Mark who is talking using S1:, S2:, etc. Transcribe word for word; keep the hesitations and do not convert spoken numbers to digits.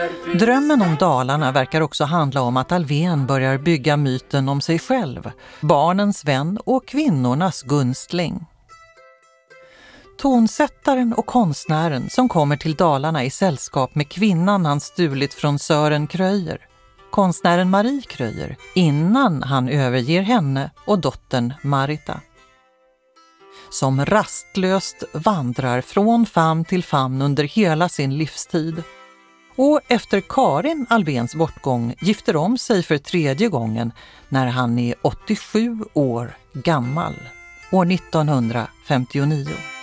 S1: Drömmen om Dalarna verkar också handla om att Alfvén börjar bygga myten om sig själv, barnens vän och kvinnornas gunstling. Tonsättaren och konstnären som kommer till Dalarna i sällskap med kvinnan han stulit från Sören Kröyer, konstnären Marie Kröyer, innan han överger henne och dottern Marita. Som rastlöst vandrar från famn till famn under hela sin livstid. Och efter Karin Alfvéns bortgång gifter om sig för tredje gången när han är åttiosju år gammal, år nittonhundrafemtionio.